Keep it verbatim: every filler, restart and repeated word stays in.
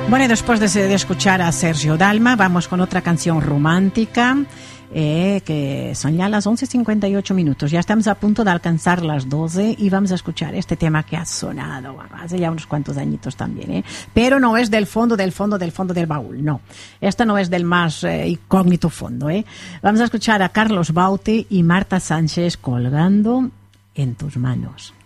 Bueno, y después de, de escuchar a Sergio Dalma, vamos con otra canción romántica, eh, que son ya las once cincuenta y ocho minutos. Ya estamos a punto de alcanzar las doce y vamos a escuchar este tema que ha sonado hace ya unos cuantos añitos también, ¿eh? Pero no es del fondo, del fondo, del fondo del baúl, no. Esta no es del más eh, incógnito fondo, ¿eh? Vamos a escuchar a Carlos Baute y Marta Sánchez, Colgando en tus manos.